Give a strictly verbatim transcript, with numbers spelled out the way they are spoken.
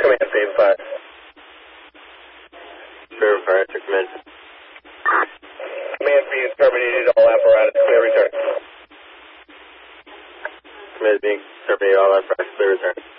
Command, Phase five. Verify, to command. Command being terminated, all apparatus, clear return. Command being terminated, all apparatus, clear return.